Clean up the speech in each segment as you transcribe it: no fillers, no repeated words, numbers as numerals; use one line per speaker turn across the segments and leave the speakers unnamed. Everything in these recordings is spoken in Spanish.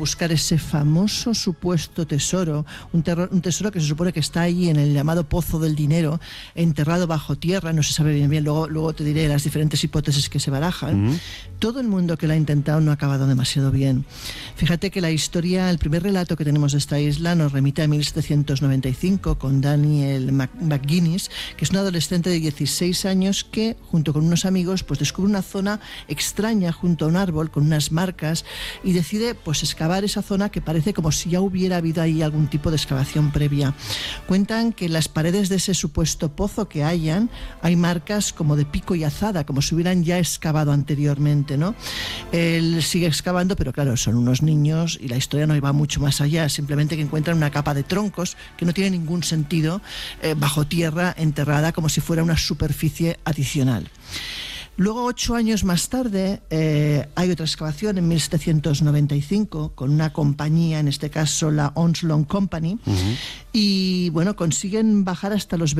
buscar ese famoso supuesto tesoro, un tesoro que se supone que está ahí en el llamado Pozo del Dinero, enterrado bajo tierra, no se sabe bien, luego te diré las diferentes hipótesis que se barajan. Todo el mundo que lo ha intentado no ha acabado demasiado bien. Fíjate que la historia, el primer relato que tenemos de esta isla nos remite a 1795 con Daniel McGuinness, que es un adolescente de 16 años que, junto con unos amigos, pues descubre una zona extraña junto a un árbol con unas marcas y decide pues excavar esa zona que parece como si ya hubiera habido ahí algún tipo de excavación previa. Cuentan que en las paredes de ese supuesto pozo que hay marcas como de pico y azada, como si hubieran ya excavado anteriormente, ¿no? Él sigue excavando, pero claro, son unos niños y la historia no va mucho más allá, simplemente que encuentran una capa de troncos que no tiene ningún sentido bajo tierra, enterrada como si fuera una superficie adicional. Luego, 8 años más tarde, hay otra excavación en 1795 con una compañía, en este caso la Onslow Company, y bueno, consiguen bajar hasta los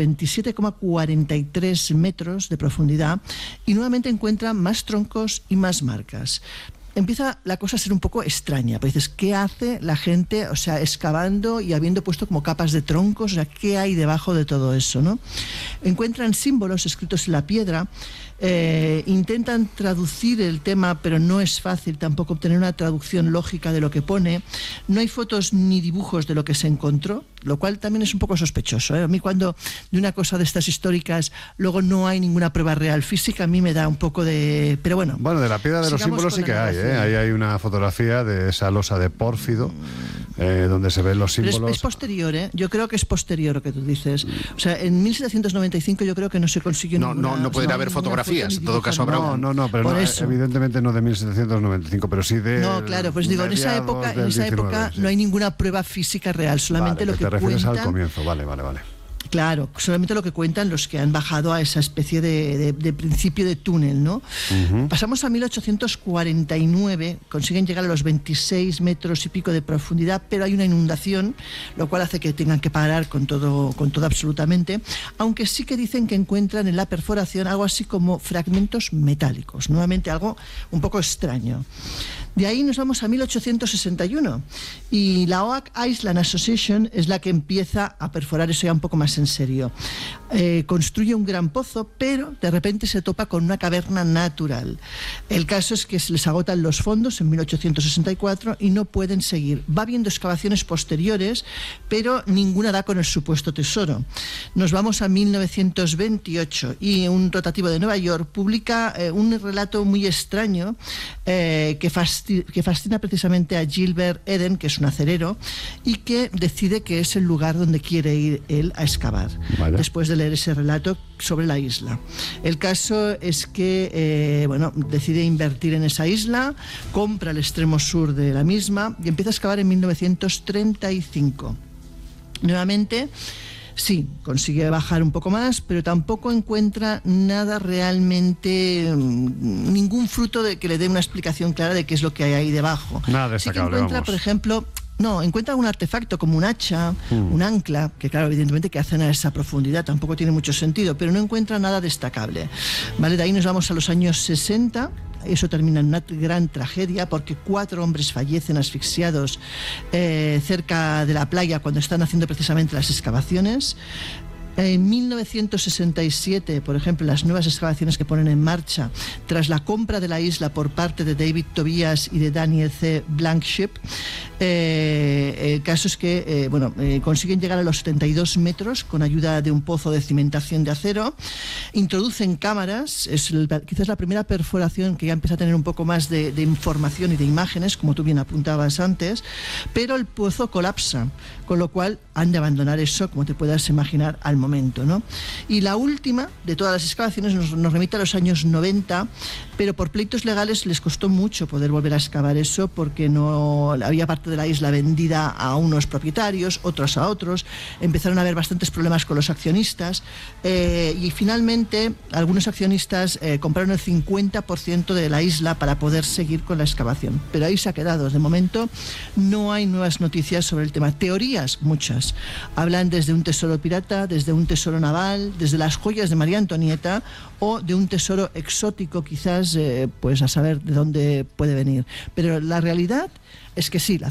27,43 metros de profundidad y nuevamente encuentran más troncos y más marcas. Empieza la cosa a ser un poco extraña, pero dices, ¿qué hace la gente, o sea, excavando y habiendo puesto como capas de troncos? O sea, ¿qué hay debajo de todo eso, no? Encuentran símbolos escritos en la piedra, intentan traducir el tema, pero no es fácil tampoco obtener una traducción lógica de lo que pone. No hay fotos ni dibujos de lo que se encontró, lo cual también es un poco sospechoso, ¿eh? A mí cuando de una cosa de estas históricas luego no hay ninguna prueba real física, a mí me da un poco de... Pero bueno.
Bueno, de la piedra de los símbolos sí que hay, ¿eh? Ahí hay una fotografía de esa losa de pórfido, donde se ven los símbolos.
Pero es posterior, ¿eh? Yo creo que es posterior lo que tú dices. O sea, en 1795 yo creo que no se consiguió ninguna...
No pueden haber fotografías, en todo caso habrá...
No, pero no, evidentemente no de 1795, pero sí de...
No, claro, pues digo, en esa época sí. No hay ninguna prueba física real, solamente lo que
te refieres
cuentan...
al comienzo, vale.
Claro, solamente lo que cuentan los que han bajado a esa especie de principio de túnel, ¿no? Pasamos a 1849, consiguen llegar a los 26 metros y pico de profundidad, pero hay una inundación, lo cual hace que tengan que parar con todo absolutamente, aunque sí que dicen que encuentran en la perforación algo así como fragmentos metálicos, nuevamente algo un poco extraño. De ahí nos vamos a 1861 y la Oak Island Association es la que empieza a perforar eso ya un poco más en serio. Construye un gran pozo, pero de repente se topa con una caverna natural. El caso es que se les agotan los fondos en 1864 y no pueden seguir. Va habiendo excavaciones posteriores, pero ninguna da con el supuesto tesoro. Nos vamos a 1928 y un rotativo de Nueva York publica un relato muy extraño que fascina precisamente a Gilbert Eden, que es un acerero, y que decide que es el lugar donde quiere ir él a excavar, después de leer ese relato sobre la isla. El caso es que decide invertir en esa isla, compra el extremo sur de la misma y empieza a excavar en 1935. Nuevamente, sí, consigue bajar un poco más, pero tampoco encuentra nada realmente, ningún fruto de que le dé una explicación clara de qué es lo que hay ahí debajo.
Nada destacable,
sí que encuentra, por ejemplo... No, encuentra un artefacto como un hacha, un ancla, que claro, evidentemente que hacen a esa profundidad tampoco tiene mucho sentido, pero no encuentra nada destacable. ¿Vale? De ahí nos vamos a los años 60. Eso termina en una gran tragedia porque 4 hombres fallecen asfixiados cerca de la playa cuando están haciendo precisamente las excavaciones. En 1967, por ejemplo, las nuevas excavaciones que ponen en marcha tras la compra de la isla por parte de David Tobias y de Daniel C. Blankenship, el caso es que consiguen llegar a los 72 metros con ayuda de un pozo de cimentación de acero, introducen cámaras, es quizás la primera perforación que ya empieza a tener un poco más de información y de imágenes, como tú bien apuntabas antes, pero el pozo colapsa, con lo cual han de abandonar eso, como te puedas imaginar, al momento, ¿no? Y la última de todas las excavaciones nos remite a los años 90, pero por pleitos legales les costó mucho poder volver a excavar eso porque no había parte de la isla vendida a unos propietarios, otros a otros, empezaron a haber bastantes problemas con los accionistas y finalmente algunos accionistas compraron el 50% de la isla para poder seguir con la excavación, pero ahí se ha quedado. De momento no hay nuevas noticias sobre el tema. Teorías, muchas. Hablan desde un tesoro pirata, desde un tesoro naval, desde las joyas de María Antonieta o de un tesoro exótico, quizás, pues a saber de dónde puede venir. Pero la realidad es que sí, la